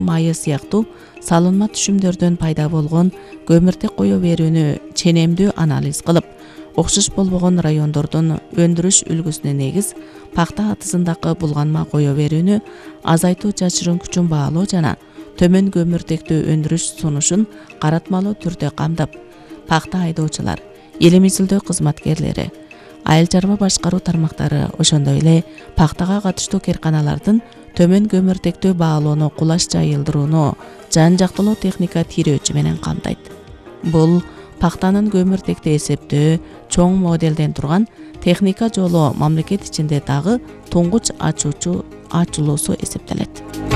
майы сыяктуу салынма түшүмдөрдөн пайда болгон көмүртек кое берүүнү ченемдүү анализ кылып, окшош болбогон райондордун өндүрүш үлгүсүнө негиз пахта атызындагы булганма кое берүүнү азайтуу жашырын күчүн баалоо жана төмөн көмүртектүү өндүрүш сунушун каратмалуу түрдө камдап, пахта айдоочулар, эл эмизилдөө кызматкерлери, айыл чарба башкаруу тармактары, ошондой эле пахтага катыштуу кээрканалардын төмөн көмүртектүү баалоону кулаш жайылдырууну жан жактылуу техника тирөөчү менен камтайт. Бул пахтанын көмүртекти эсептөө чоң моделден турган техника жолу мамлекет ичинде дагы туңгуч ачуусу эсептелет.